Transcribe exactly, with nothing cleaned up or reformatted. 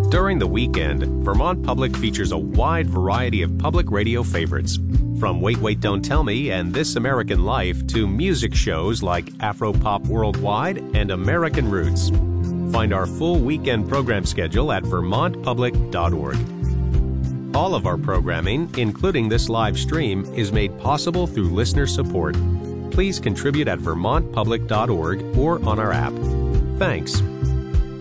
During the weekend, Vermont Public features a wide variety of public radio favorites, from Wait, Wait, Don't Tell Me and This American Life to music shows like Afropop Worldwide and American Roots. Find our full weekend program schedule at vermont public dot org. All of our programming, including this live stream, is made possible through listener support. Please contribute at vermont public dot org or on our app. Thanks.